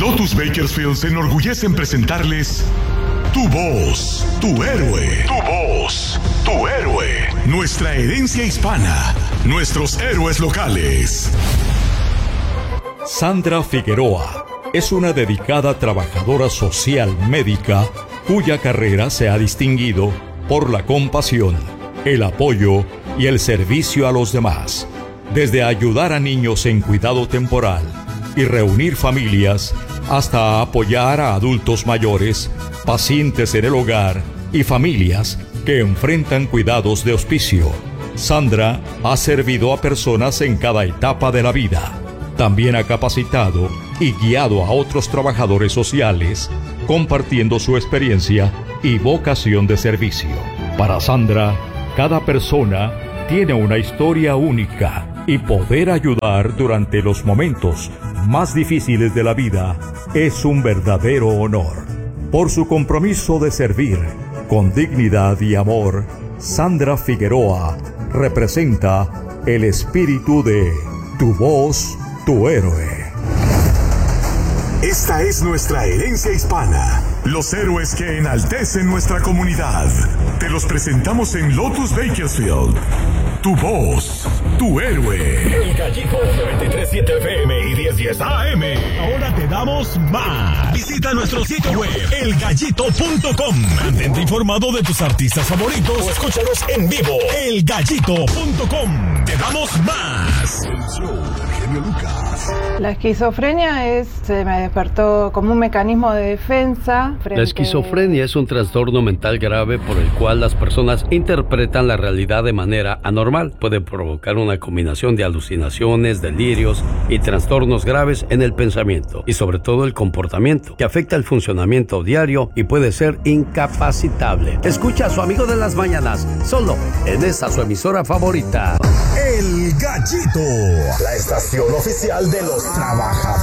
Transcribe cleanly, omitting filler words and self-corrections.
Lotus Bakersfield se enorgullece en presentarles Tu Voz, Tu Héroe. Tu Voz, Tu Héroe. Nuestra herencia hispana, nuestros héroes locales. Sandra Figueroa es una dedicada trabajadora social médica cuya carrera se ha distinguido por la compasión, el apoyo y el servicio a los demás. Desde ayudar a niños en cuidado temporal y reunir familias, hasta apoyar a adultos mayores, pacientes en el hogar y familias que enfrentan cuidados de hospicio. Sandra ha servido a personas en cada etapa de la vida. También ha capacitado y guiado a otros trabajadores sociales, compartiendo su experiencia y vocación de servicio. Para Sandra, cada persona tiene una historia única y poder ayudar durante los momentos más difíciles de la vida es un verdadero honor. Por su compromiso de servir con dignidad y amor, Sandra Figueroa representa el espíritu de Tu Voz, Tu Héroe. Esta es nuestra herencia hispana. Los héroes que enaltecen nuestra comunidad. Te los presentamos en Lotus Bakersfield. Tu Voz, Tu Héroe. El Gallito de 93.7 FM y 1010 AM. Ahora te damos más. Visita nuestro sitio web, elgallito.com. Mantente informado de tus artistas favoritos o escúchalos en vivo. elgallito.com. Te damos más. El show de Genio Lucas. La esquizofrenia se me despertó como un mecanismo de defensa. La esquizofrenia es un trastorno mental grave por el cual las personas interpretan la realidad de manera anormal. Puede provocar una combinación de alucinaciones, delirios y trastornos graves en el pensamiento y sobre todo el comportamiento, que afecta el funcionamiento diario y puede ser incapacitable. Escucha a su amigo de las mañanas, solo en esa su emisora favorita. El Gallito, la estación oficial de los trabajadores.